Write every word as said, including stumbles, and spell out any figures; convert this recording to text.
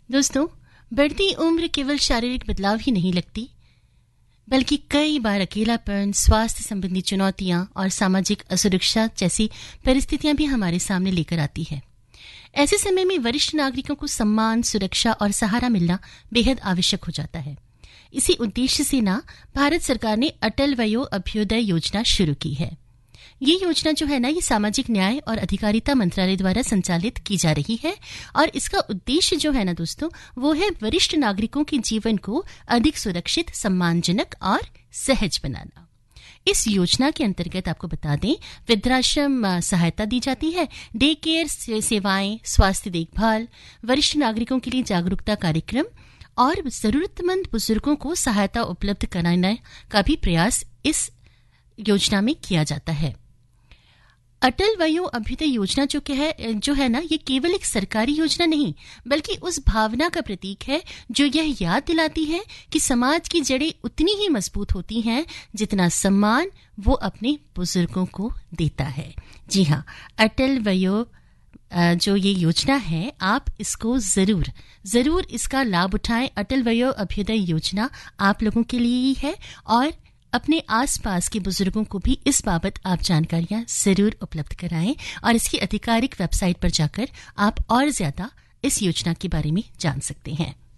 दोस्तों, बढ़ती उम्र केवल शारीरिक बदलाव ही नहीं लगती, बल्कि कई बार अकेलापन, स्वास्थ्य संबंधी चुनौतियां और सामाजिक असुरक्षा जैसी परिस्थितियां भी हमारे सामने लेकर आती है। ऐसे समय में वरिष्ठ नागरिकों को सम्मान, सुरक्षा और सहारा मिलना बेहद आवश्यक हो जाता है। इसी उद्देश्य से ना भारत सरकार ने अटल वयो अभ्युदय योजना शुरू की है। ये योजना जो है ना, ये सामाजिक न्याय और अधिकारिता मंत्रालय द्वारा संचालित की जा रही है और इसका उद्देश्य जो है ना दोस्तों, वो है वरिष्ठ नागरिकों के जीवन को अधिक सुरक्षित, सम्मानजनक और सहज बनाना। इस योजना के अंतर्गत आपको बता दें, वृद्धाश्रम सहायता दी जाती है, डे केयर सेवाएं, स्वास्थ्य देखभाल, वरिष्ठ नागरिकों के लिए जागरूकता कार्यक्रम और जरूरतमंद बुजुर्गों को सहायता उपलब्ध कराने का भी प्रयास इस योजना में किया जाता है। अटल वयो अभ्युदय योजना जो है जो है ना, ये केवल एक सरकारी योजना नहीं, बल्कि उस भावना का प्रतीक है जो यह याद दिलाती है कि समाज की जड़ें उतनी ही मजबूत होती हैं जितना सम्मान वो अपने बुजुर्गों को देता है। जी हाँ, अटल वयो जो ये योजना है, आप इसको जरूर जरूर इसका लाभ उठाएं। अटल वयो अभ्युदय योजना आप लोगों के लिए ही है और अपने आसपास के बुजुर्गों को भी इस बाबत आप जानकारियां जरूर उपलब्ध कराएं और इसकी आधिकारिक वेबसाइट पर जाकर आप और ज्यादा इस योजना के बारे में जान सकते हैं।